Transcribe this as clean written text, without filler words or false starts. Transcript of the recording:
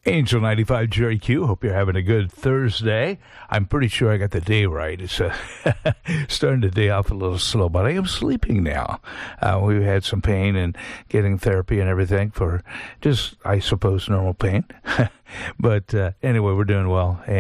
Angel 95 Jerry Q. Hope you're having a good Thursday. I'm pretty sure I got the day right. It's starting the day off a little slow, but I am sleeping now. We've had some pain and getting therapy and everything for just, I suppose, normal pain. But anyway, we're doing well.